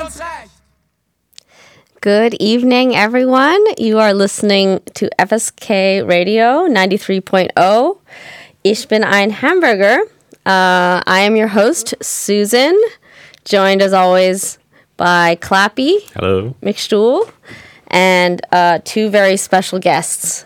Good evening, everyone. You are listening to FSK Radio 93.0. Ich bin ein Hamburger. I am your host, Susan, joined as always by Clappy. Hello. McStuhl, and two very special guests.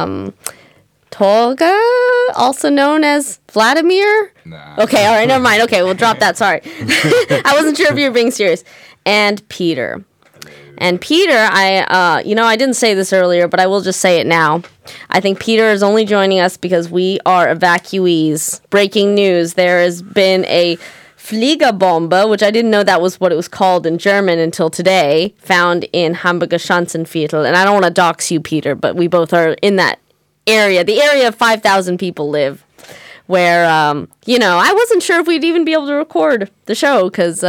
Tolga, also known as Vladimir. Nah. Okay, all right, never mind. Okay, we'll drop that. Sorry. I wasn't sure if you were being serious. And Peter. And Peter, I didn't say this earlier, but I will just say it now. I think Peter is only joining us because we are evacuees. Breaking news, there has been a Fliegerbombe, which I didn't know that was what it was called in German until today, found in Hamburger Schanzenviertel. And I don't want to dox you, Peter, but we both are in that area, the area of 5,000 people live, where, I wasn't sure if we'd even be able to record the show, because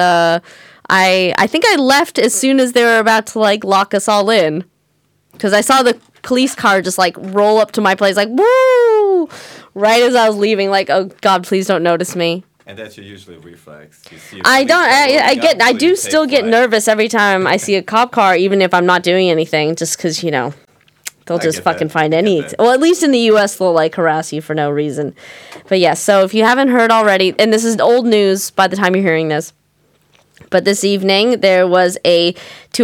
I think I left as soon as they were about to, lock us all in. Because I saw the police car just, roll up to my place, woo! Right as I was leaving, oh, God, please don't notice me. And that's your usual reflex. You see I do still get nervous every time I see a cop car, even if I'm not doing anything, just because, they'll just fucking find any. Well, at least in the U.S., they'll, harass you for no reason. But, yes, so if you haven't heard already, and this is old news by the time you're hearing this, but this evening, there was a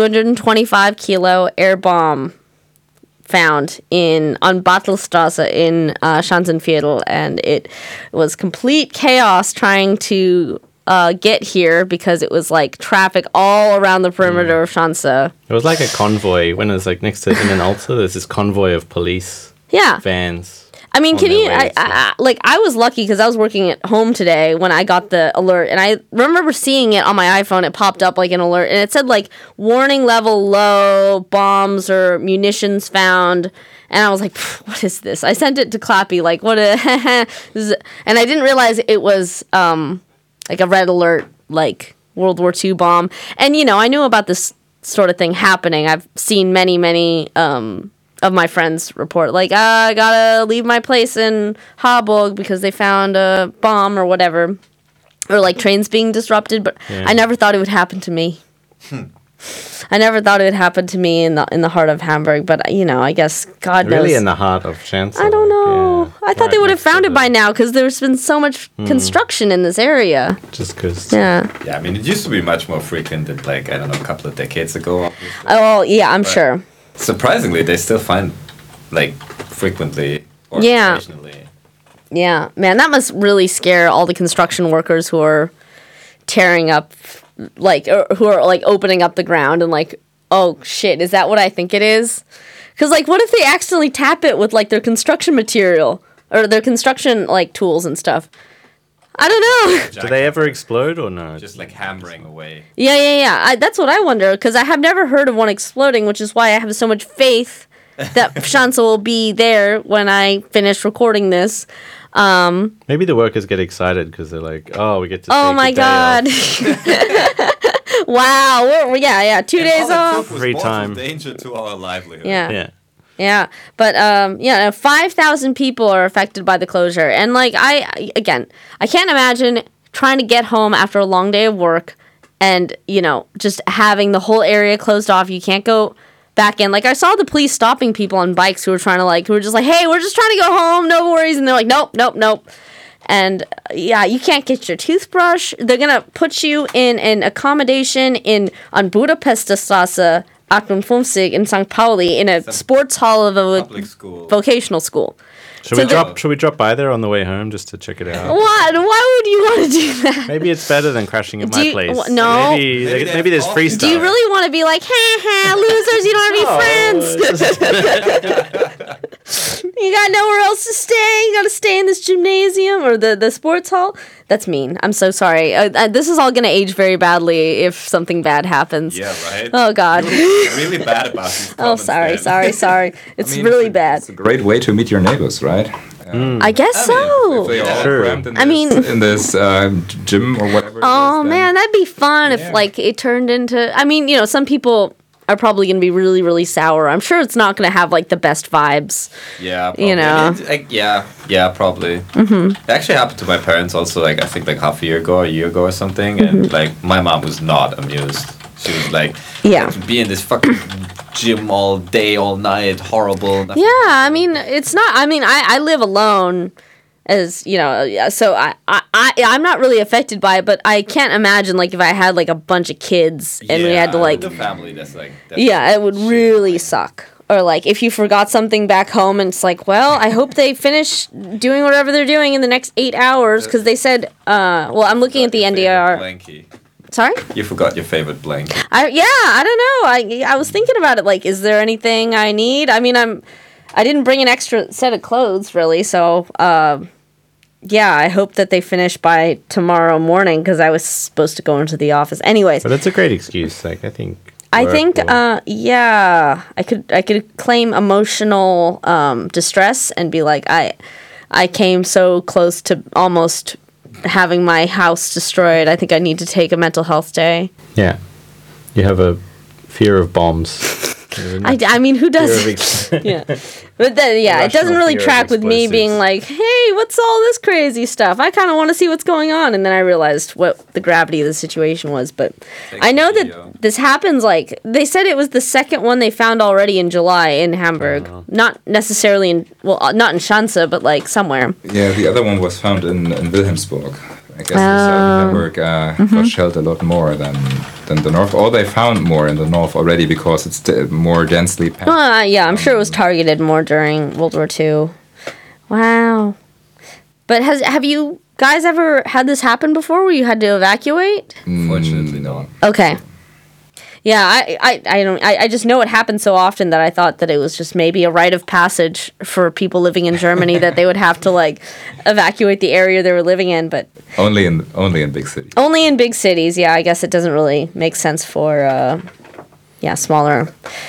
225-kilo air bomb found on Bartelstrasse in Schanzenviertel, and it was complete chaos trying to get here because it was traffic all around the perimeter of Schanze. It was like a convoy. When it was next to Inn and Alta, there's this convoy of police vans. I mean, I was lucky because I was working at home today when I got the alert, and I remember seeing it on my iPhone. It popped up an alert, and it said warning level low, bombs or munitions found, and I was like, what is this? I sent it to Clappy, what and I didn't realize it was a red alert, World War II bomb, and I knew about this sort of thing happening. I've seen many of my friends report, I gotta leave my place in Harburg because they found a bomb or whatever. Or, trains being disrupted, but I never thought it would happen to me. I never thought it would happen to me in the heart of Hamburg, but, I guess God knows. Really in the heart of Schanze. I don't know. Yeah. I thought they would have found it by now because there's been so much construction in this area. Just because. Yeah. Yeah, I mean, it used to be much more frequent than, a couple of decades ago, obviously. Oh, yeah, I'm sure. Surprisingly, they still find, frequently or occasionally. Yeah, man, that must really scare all the construction workers who are tearing up, or who are, opening up the ground and, oh, shit, is that what I think it is? Because, what if they accidentally tap it with, their construction material or their construction, tools and stuff? I don't know. Do they ever explode or no? Just hammering away. Yeah. That's what I wonder, because I have never heard of one exploding, which is why I have so much faith that Schanze will be there when I finish recording this. Maybe the workers get excited because they're we get to take oh my God. Wow. Yeah. 2 days off. Free time. Danger to our livelihood. Yeah, but 5,000 people are affected by the closure, and I can't imagine trying to get home after a long day of work, and just having the whole area closed off. You can't go back in. I saw the police stopping people on bikes who were trying to who were just hey, we're just trying to go home, no worries, and they're nope. And you can't get your toothbrush. They're gonna put you in an accommodation on Budapester Straße 58 in St. Pauli in a sports hall of a vocational school. Should we drop by there on the way home just to check it out? What? Why would you want to do that? Maybe it's better than crashing at my place. No. Maybe there's free stuff. Do you really want to be losers, you don't have any friends? You got nowhere else to stay. You got to stay in this gymnasium or the sports hall. That's mean. I'm so sorry. This is all going to age very badly if something bad happens. Yeah, right? Oh, God. You're really bad about these comments. Sorry. It's really bad. It's a great way to meet your neighbors, right? I guess so. If they all Sure. crammed in in this gym or whatever. Oh, man, that'd be fun if, it turned into... I mean, some people are probably going to be really, really sour. I'm sure it's not going to have, the best vibes. Yeah, probably. Yeah, probably. Mm-hmm. It actually happened to my parents also, I think, half a year ago or something, and, my mom was not amused. She was like, Yeah. be in this fucking gym all day, all night, horrible. Yeah, I mean, it's not. I mean, I live alone, as you know, so I'm not really affected by it. But I can't imagine like if I had like a bunch of kids and we had to like the family. That's like it would really suck. Or like if you forgot something back home and it's like, well, I hope they finish doing whatever they're doing in the next 8 hours because they said, well, I'm looking at the NDR. Blankie. Sorry? You forgot your favorite blanket. I don't know. I was thinking about it. Like, is there anything I need? I mean, I didn't bring an extra set of clothes really, so I hope that they finish by tomorrow morning because I was supposed to go into the office. Anyways, but that's a great excuse. Like, I think, I could claim emotional distress and be like, I came so close to almost having my house destroyed. I think I need to take a mental health day. Yeah, you have a fear of bombs. I mean, who doesn't? Yeah, but then, it doesn't really track with me being like, "Hey, what's all this crazy stuff?" I kind of want to see what's going on, and then I realized what the gravity of the situation was. But I know that this happens. Like they said, it was the second one they found already in July in Hamburg. Not necessarily not in Schanze, but like somewhere. Yeah, the other one was found in Wilhelmsburg. I guess the south of Hamburg got shelled a lot more than the north. Or they found more in the north already because it's more densely packed. I'm sure it was targeted more during World War II. Wow. But have you guys ever had this happen before where you had to evacuate? Fortunately, no. Okay. Yeah, I just know it happened so often that I thought that it was just maybe a rite of passage for people living in Germany that they would have to like evacuate the area they were living in, but only in big cities. Only in big cities, yeah. I guess it doesn't really make sense for smaller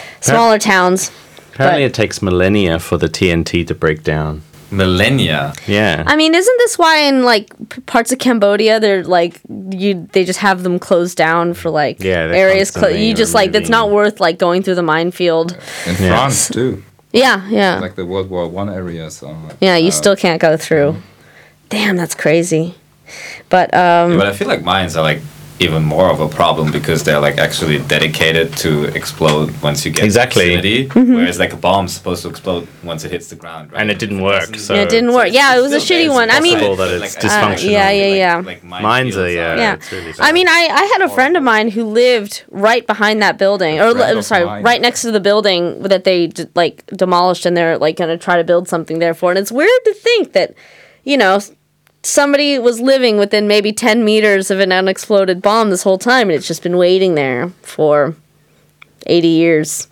towns. Apparently, it takes millennia for the TNT to break down. Millennia. Yeah. I mean, isn't this why in like parts of Cambodia they're like they just have them closed down for like areas you just like that's not worth like going through the minefield. In France too. Yeah. Like the World War I area, so you still can't go through. Damn, that's crazy. But but I feel like mines are like even more of a problem because they're like actually dedicated to explode once you get to the vicinity, whereas like a bomb's supposed to explode once it hits the ground, right? And it didn't work. So it didn't work. Yeah, it was a shitty one. I mean, that it's dysfunctional. Like mines are it's really bad. I mean, I had a friend of mine who lived right behind that building, right next to the building that they like demolished, and they're like going to try to build something there for. And it's weird to think that, you know, somebody was living within maybe 10 meters of an unexploded bomb this whole time, and it's just been waiting there for 80 years.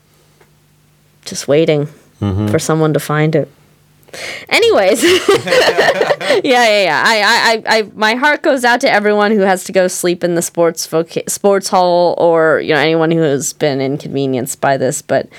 Just waiting for someone to find it. Anyways. I my heart goes out to everyone who has to go sleep in the sports hall, or, you know, anyone who has been inconvenienced by this. But,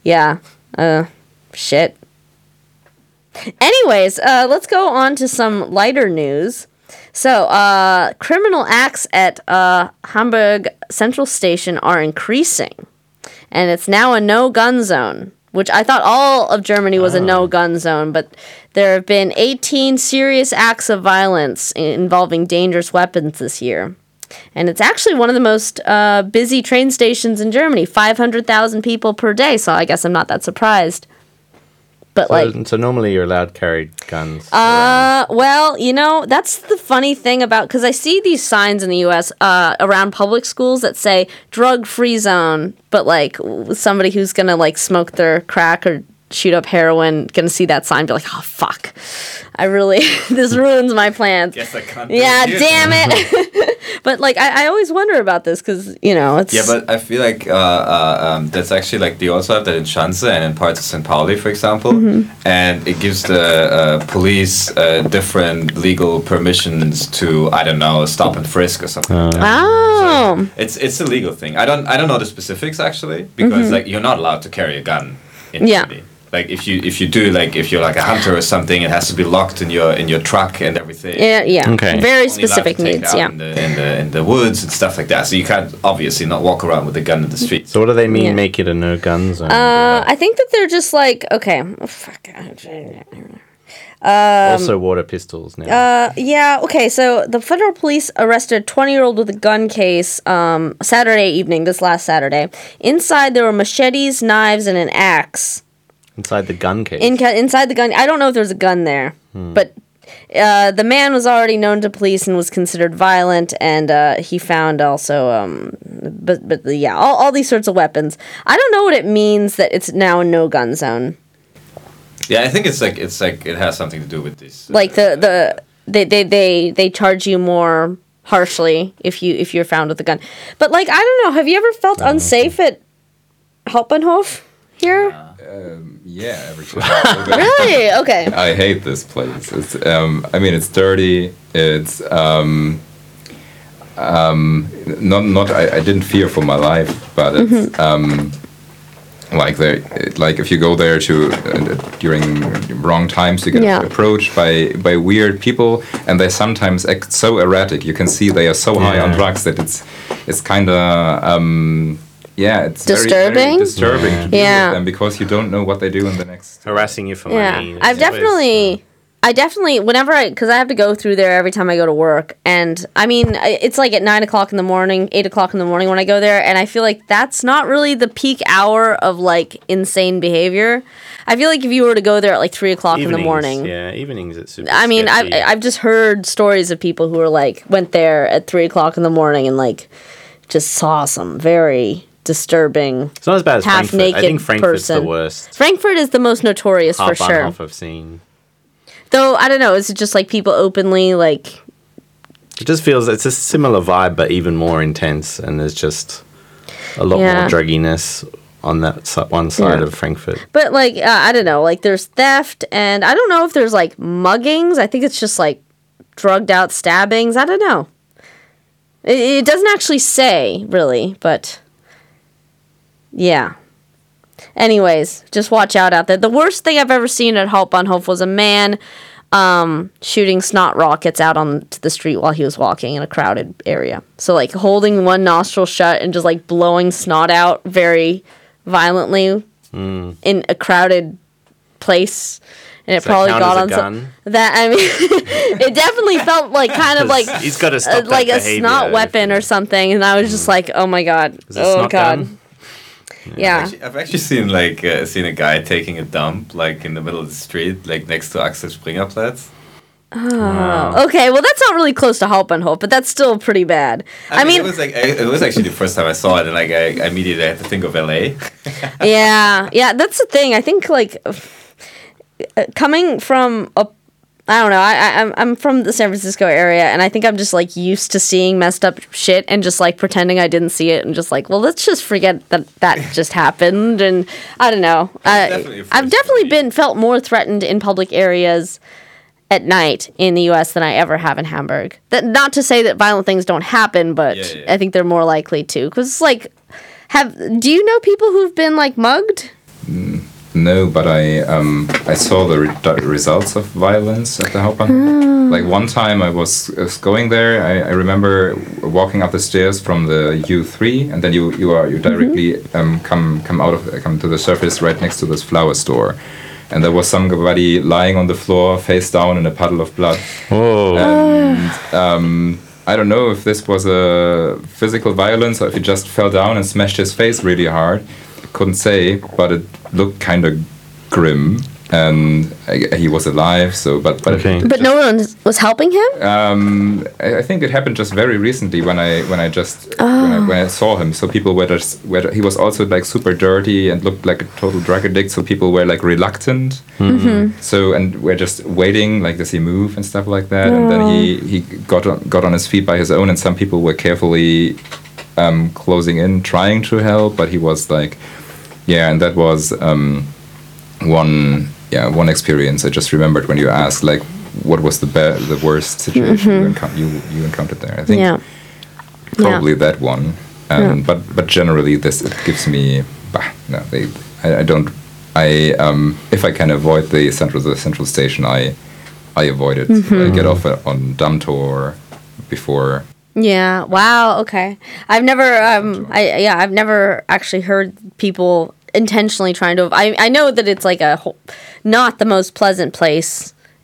shit. Anyways, let's go on to some lighter news. So, criminal acts at Hamburg Central Station are increasing, and it's now a no-gun zone, which I thought all of Germany was a no-gun zone, but there have been 18 serious acts of violence involving dangerous weapons this year. And it's actually one of the most busy train stations in Germany, 500,000 people per day, so I guess I'm not that surprised. But so normally you're allowed to carry guns. Well, you know, that's the funny thing about, because I see these signs in the U.S. Around public schools that say drug-free zone, but like somebody who's gonna like smoke their crack or shoot up heroin gonna see that sign and be like, oh fuck, I really this ruins my plans. Guess I can't. Yeah, damn it. But like I always wonder about this because, you know, it's but I feel like that's actually like they also have that in Schanze and in parts of St. Pauli, for example, and it gives the police different legal permissions to, I don't know, stop and frisk or something. Oh, so it's a legal thing. I don't know the specifics actually, because like you're not allowed to carry a gun in Germany. Like if you do, like if you're like a hunter or something, it has to be locked in your truck and everything. Yeah. Okay. Very Only specific needs. Yeah. In the woods and stuff like that. So you can't obviously not walk around with a gun in the street. So what do they mean? Make it a no gun zone? I think that they're just like, okay, Also water pistols now. Yeah, okay, so the federal police arrested a 20-year-old with a gun case Saturday evening, this last Saturday. Inside, there were machetes, knives, and an axe. Inside the gun case? Inside the gun. I don't know if there's a gun there, but the man was already known to police and was considered violent, and he found also, yeah, all these sorts of weapons. I don't know what it means that it's now a no-gun zone. Yeah, I think it's like it has something to do with this. Like they charge you more harshly if you're found with a gun. But like, I don't know. Have you ever felt unsafe at Hauptbahnhof here? Yeah, every time. Really? Okay. I hate this place. It's I mean, it's dirty. It's not. I didn't fear for my life, but it's like if you go there during wrong times, you get approached by weird people, and they sometimes act so erratic. You can see they are so high on drugs that it's kind of it's disturbing. Very disturbing to deal Yeah. with them because you don't know what they do in the next. Harassing you for money. I definitely, because I have to go through there every time I go to work. And I mean, it's like at 9 o'clock in the morning, 8 o'clock in the morning when I go there. And I feel like that's not really the peak hour of like insane behavior. I feel like if you were to go there at like 3 o'clock in the morning. Yeah, evenings it's super I mean, sketchy. I've just heard stories of people who were like, went there at 3 o'clock in the morning and like just saw some very disturbing, it's not as bad as Frankfurt. half-naked I think Frankfurt's person. The worst. Frankfurt is the most notorious for sure. Hauptbahnhof I've seen. Though, I don't know, is it just like people openly like... It just feels, it's a similar vibe, but even more intense, and there's just a lot more drugginess on that one side of Frankfurt. But like, I don't know, like there's theft, and I don't know if there's like muggings. I think it's just like drugged out stabbings. I don't know. It doesn't actually say, really, but... Yeah. Anyways, just watch out there. The worst thing I've ever seen at Hauptbahnhof was a man shooting snot rockets out onto the street while he was walking in a crowded area. So, like, holding one nostril shut and just, like, blowing snot out very violently in a crowded place. And it probably got on some... That, I mean, it definitely felt like kind of like... He's got to stop like that a snot weapon or something. And I was just like, oh, my God. Oh, God. Gun? Yeah. I've actually seen a guy taking a dump like in the middle of the street, like next to Axel Springerplatz. Oh, okay. Well, that's not really close to Hauptbahnhof, but that's still pretty bad. I mean, it was actually the first time I saw it, and like I immediately had to think of LA. yeah, that's the thing. I think like coming from I don't know. I'm from the San Francisco area, and I think I'm just like used to seeing messed up shit and just like pretending I didn't see it and just like, well, let's just forget that just happened. And I don't know. I've definitely felt more threatened in public areas at night in the U.S. than I ever have in Hamburg. Not to say that violent things don't happen, but I think they're more likely to. Because like, do you know people who've been like mugged? No, but I saw the results of violence at the Hauptbahnhof. Like one time I was going there. I remember walking up the stairs from the U3, and then you directly come to the surface right next to this flower store, and there was somebody lying on the floor face down in a puddle of blood. Oh. And I don't know if this was a physical violence or if he just fell down and smashed his face really hard. Couldn't say, but it looked kind of grim, and he was alive. So, but no one was helping him. I think it happened just very recently when I saw him. So people he was also like super dirty and looked like a total drug addict. So people were like reluctant. Mm-hmm. So and we're just waiting, like does he move and stuff like that. And then he got on his feet by his own, and some people were carefully closing in, trying to help, but he was like. Yeah, and that was one experience I just remembered when you asked, like, what was the worst situation you encountered there? I think probably that one. But generally, it gives me. I don't. If I can avoid the central station, I avoid it. I get off on Dammtor before. Yeah. Wow. Okay. I've never. I've never actually heard people intentionally trying to. I know that it's like not the most pleasant place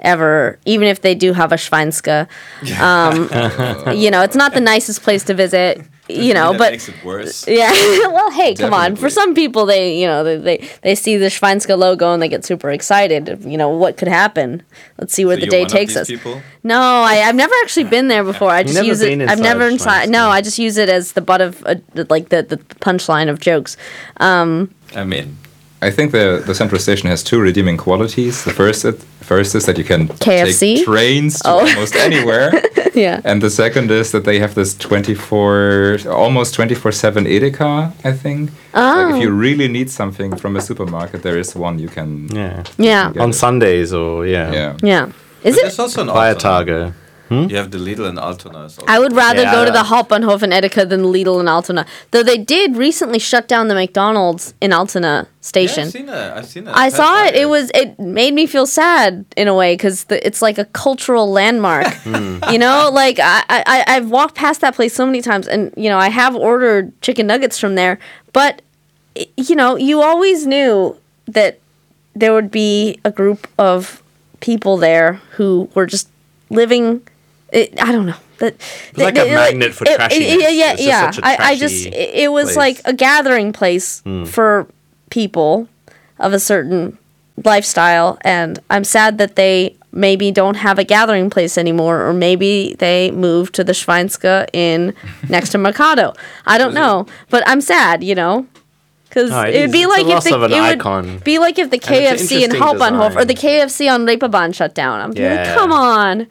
ever, even if they do have a Schweinske. You know, it's not the nicest place to visit. You know, but makes it worse. Yeah. Well, hey, come on. Definitely. For some people, they see the Schweinske logo and they get super excited. You know, what could happen? Let's see where the day takes us. People? No, I've never actually been there before. I just never use it. been I've never inside inside. Schweinske? No, I just use it as the butt of like the punchline of jokes. I mean, I think the Central Station has two redeeming qualities. The first is that you can KFC? take trains to almost anywhere. Yeah. And the second is that they have this almost 24/7 Edeka, I think. Like if you really need something from a supermarket, there is one you can Yeah. get On it. Sundays or Yeah. Is but it? there's also an Altona. Feiertage. You have the Lidl and Altona. I would rather Yeah, go to I- the Hauptbahnhof in Edeka than Lidl in Altona. Though they did recently shut down the McDonald's in Altona station. I've seen it. I saw it. It made me feel sad in a way because it's like a cultural landmark. You know, like I've walked past that place so many times, and you know I have ordered chicken nuggets from there. But you know, you always knew that there would be a group of people there who were just living. I don't know. It's like a magnet for trashiness. Yeah. It's just such a I just trashy it was place. like a gathering place for people of a certain lifestyle, and I'm sad that they maybe don't have a gathering place anymore, or maybe they moved to the Schweinske in next to Mercado. I don't know, but I'm sad, you know. Because No, it it would is. be It's a like loss if of an it icon. would be like if the And it's an KFC in interesting Hauptbahnhof or design. the KFC on Reeperbahn shut down. I'm like, Yeah. come on.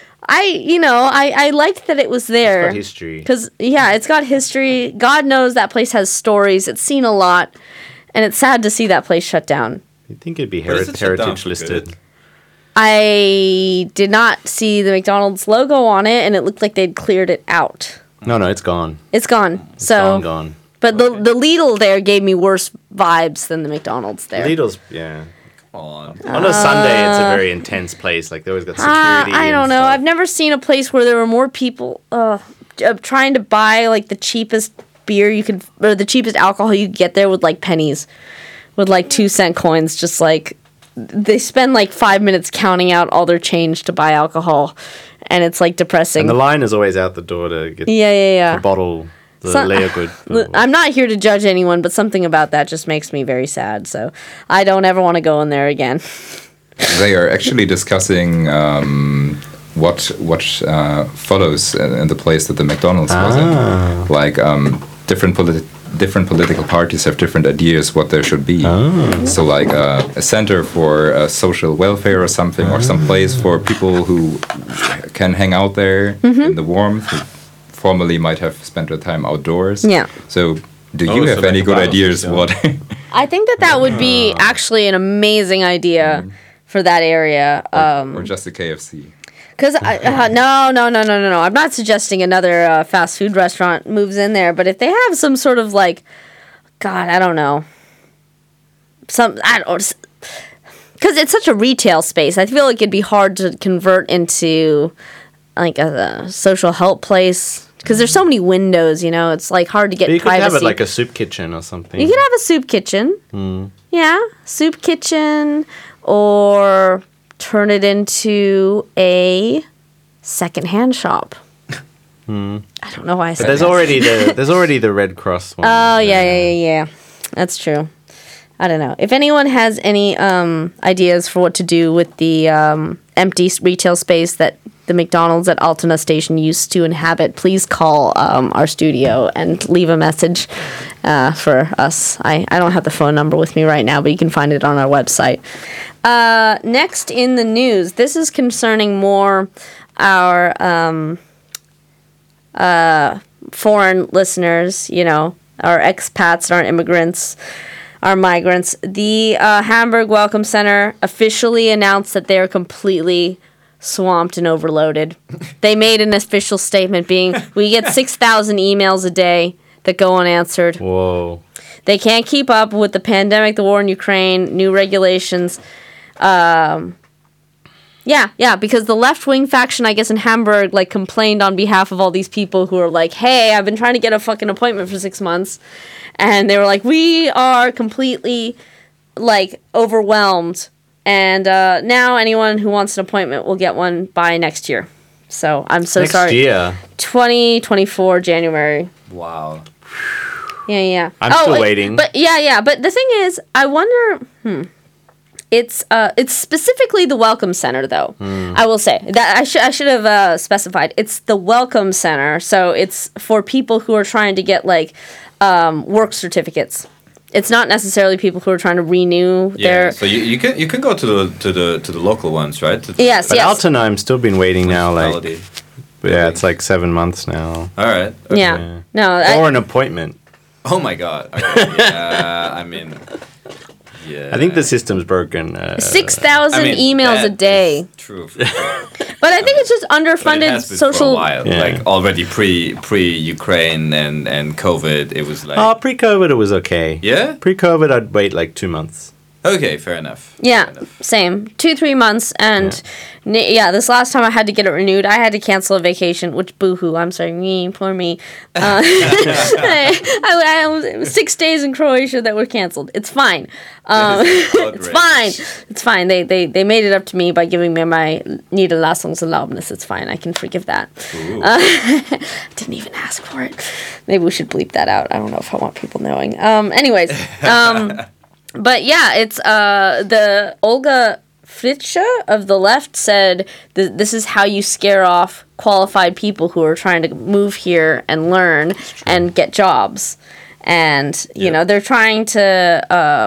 I liked that it was there. It's got history. Because, yeah, it's got history. God knows that place has stories. It's seen a lot. And it's sad to see that place shut down. You'd think it'd be But is it shut down heritage for listed. good? I did not see the McDonald's logo on it, and it looked like they'd cleared it out. No, it's gone. It's gone. It's So, gone. but the Lidl there gave me worse vibes than the McDonald's there. Lidl's, yeah. On. On a Sunday, it's a very intense place. Like, they always got security. I and don't know. stuff. I've never seen a place where there were more people trying to buy like the cheapest beer you could, or the cheapest alcohol you could get there with like pennies, with like 2-cent coins. Just like they spend like 5 minutes counting out all their change to buy alcohol, and it's like depressing. And the line is always out the door to get Yeah. the bottle, the So- layer good. I'm not here to judge anyone, but something about that just makes me very sad. So I don't ever want to go in there again. They are actually discussing what follows in the place that the McDonald's was in. Like different political parties have different ideas what there should be. So like a center for social welfare or something, or some place for people who can hang out there in the warmth, who formerly might have spent their time outdoors. Yeah. So do you Oh, so have any like good McDonald's, ideas yeah. what I think that would be actually an amazing idea for that area. or just a KFC? Because no. I'm not suggesting another fast food restaurant moves in there, but if they have some sort of like, God, I don't know, because it's such a retail space. I feel like it'd be hard to convert into like a social help place because there's so many windows. You know, it's like hard to get But you could privacy. have it like a soup kitchen or something. You could have a soup kitchen. Yeah, soup kitchen, or turn it into a secondhand shop. I don't know why I said But there's already the Red Cross one. Oh, yeah. That's true. I don't know. If anyone has any ideas for what to do with the empty retail space that the McDonald's at Altona Station used to inhabit, please call our studio and leave a message for us. I don't have the phone number with me right now, but you can find it on our website. Next in the news, this is concerning more our foreign listeners, you know, our expats, our immigrants, our migrants. The Hamburg Welcome Center officially announced that they are completely swamped and overloaded. They made an official statement being, we get 6,000 emails a day that go unanswered. Whoa. They can't keep up with the pandemic, the war in Ukraine, new regulations. Yeah, because the left-wing faction, I guess, in Hamburg, like, complained on behalf of all these people who are like, hey, I've been trying to get a fucking appointment for 6 months. And they were like, we are completely, like, overwhelmed And now anyone who wants an appointment will get one by next year. So I'm so sorry. Next year. 2024 January. Wow. Yeah. I'm still waiting. But but the thing is, I wonder. It's specifically the Welcome Center, though. I will say that I should have specified. It's the Welcome Center, so it's for people who are trying to get like work certificates. It's not necessarily people who are trying to renew their. So you can go to the local ones, right? Yes. But Altenheim's still been waiting now, like Melody. it's like 7 months now. All right. Okay. Yeah. No. Or an appointment. Oh my God. Okay. Yeah. I mean. Yeah. I think the system's broken. 6,000 emails a day. True. But I think it's just underfunded it has been social. For a while. Like already pre Ukraine and COVID, it was like. Pre-COVID it was okay. Yeah. Pre-COVID I'd wait like 2 months. Okay, fair enough. Yeah, same. 2-3 months, and this last time I had to get it renewed, I had to cancel a vacation, which boohoo, I'm sorry, poor me. It was 6 days in Croatia that were canceled. It's fine. It's fine. It's fine. They made it up to me by giving me my Niederlassungserlaubnis. It's fine. I can forgive that. Didn't even ask for it. Maybe we should bleep that out. I don't know if I want people knowing. Anyways. But yeah, it's the Olga Fritsche of the left said this is how you scare off qualified people who are trying to move here and learn and get jobs. And, you know, they're trying to,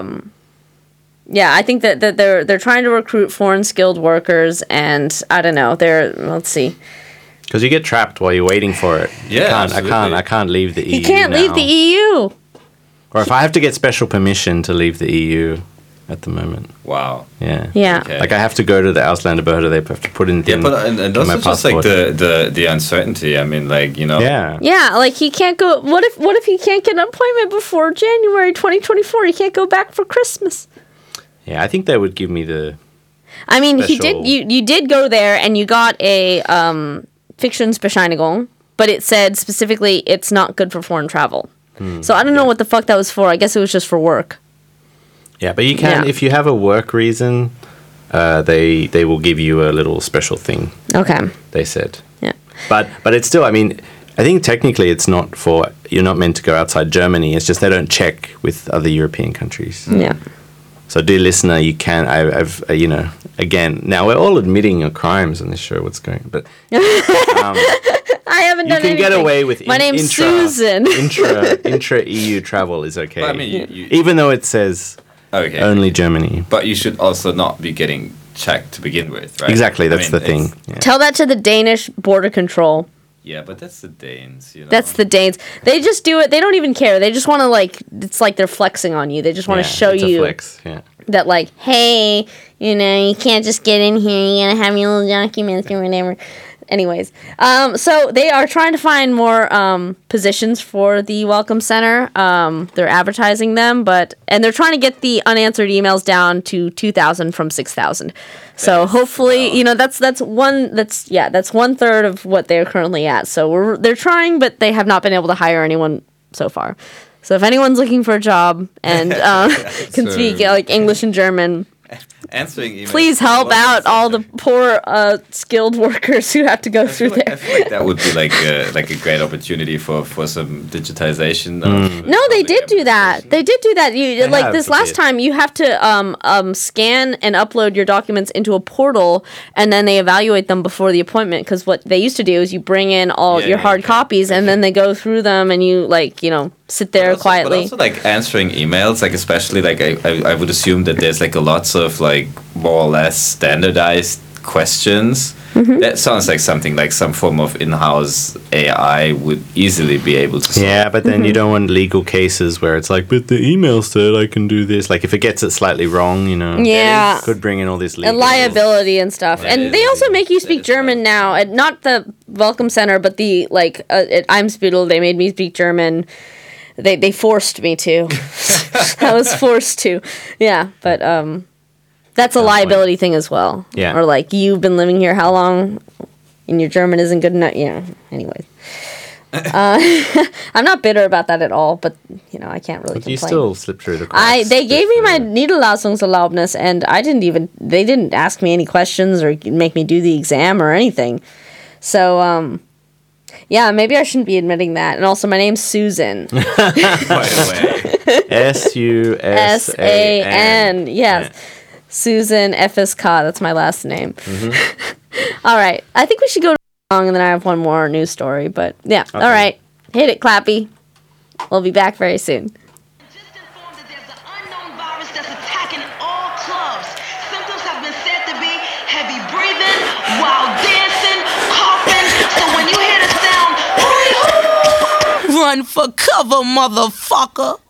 I think that they're trying to recruit foreign skilled workers, and I don't know, let's see. Because you get trapped while you're waiting for it. Yeah, I can't leave the EU. You can't leave the EU. Or if I have to get special permission to leave the EU at the moment. Wow. Yeah. Yeah. Okay. Like I have to go to the Ausländerbehörde, they have to put in and also just like the uncertainty. I mean, like, you know. Yeah. Yeah, like he can't go. What if he can't get an appointment before January 2024? He can't go back for Christmas. Yeah, I think they would give me the. I mean, he did. You did go there and you got a Fiktionsbescheinigung, but it said specifically it's not good for foreign travel. So I don't know what the fuck that was for. I guess it was just for work. Yeah, but you can if you have a work reason, they will give you a little special thing. Okay. They said. Yeah. But it's still. I mean, I think technically it's not for. You're not meant to go outside Germany. It's just they don't check with other European countries. Yeah. So, dear listener, you can. I've again. Now we're all admitting your crimes on this show. What's going on? But I haven't done anything. You can get away with My name's Susan. intra EU travel is okay. But I mean, even though it says only Germany. But you should also not be getting checked to begin with, right? Exactly, that's the thing. Yeah. Tell that to the Danish border control. Yeah, but that's the Danes, you know. That's the Danes. They just do it. They don't even care. They just want to it's like they're flexing on you. They just want to show you that like, hey, you can't just get in here. You gotta have your little documents or whatever. Anyways, so they are trying to find more positions for the Welcome Center. They're advertising them, and they're trying to get the unanswered emails down to 2,000 from 6,000. So hopefully, that's 1/3 of what they're currently at. So they're trying, but they have not been able to hire anyone so far. So if anyone's looking for a job and can speak like English and German. Answering emails. Please help out all the poor skilled workers who have to go through there. I feel like that would be like a great opportunity for some digitization. No, they did do that. They did do that. This last time, you have to scan and upload your documents into a portal, and then they evaluate them before the appointment. Because what they used to do is you bring in all your hard copies, and then they go through them, and you sit there quietly. But also like answering emails, like especially like I would assume that there's like lots of like more or less standardized questions. Mm-hmm. That sounds like something like some form of in-house AI would easily be able to solve. Yeah, but then you don't want legal cases where it's like, but the email said I can do this. Like if it gets it slightly wrong, Yeah. Could bring in all this legal. And liability and stuff. And they also make you speak German now. At not the Welcome Center, but the at Eimsbüttel, they made me speak German. They forced me to. I was forced to. Yeah, but that's a liability thing as well. Yeah. Or you've been living here how long and your German isn't good enough. Yeah. Anyways. I'm not bitter about that at all, but I can't really complain. You still slip through the cracks. They gave me my Niederlassungserlaubnis, and they didn't ask me any questions or make me do the exam or anything. So, yeah, maybe I shouldn't be admitting that. And also, my name's Susan. By the way. Susan. Yes. Susan FSK. That's my last name. All right. I think we should go to song, and then I have one more news story. But, yeah. Okay. All right. Hit it, Clappy. We'll be back very soon. Just informed that there's an unknown virus that's attacking all clubs. Symptoms have been said to be heavy breathing, wild dancing, coughing. So when you hear the sound, hurry up! Run for cover, motherfucker!